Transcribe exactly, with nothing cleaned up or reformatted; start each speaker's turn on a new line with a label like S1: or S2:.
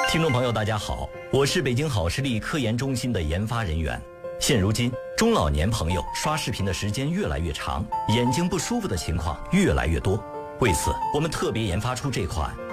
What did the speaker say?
S1: 听众朋友，大家好，我是北京好视力科研中心的研发人员。现如今，中老年朋友刷视频的时间越来越长，眼睛不舒服的情况越来越多。为此，我们特别研发出这款